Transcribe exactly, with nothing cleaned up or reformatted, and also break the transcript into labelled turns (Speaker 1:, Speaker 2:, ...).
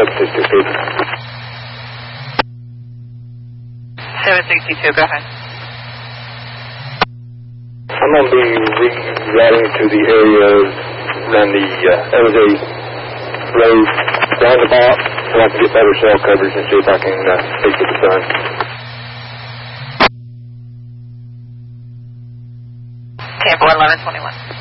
Speaker 1: seven sixty-two.
Speaker 2: seven sixty-two, go ahead.
Speaker 1: I'm going to be rerouting to the area around the uh, L J Road roundabout so I can get better cell coverage and see if I can uh, speak to the sun.
Speaker 2: Tampa eleven twenty-one.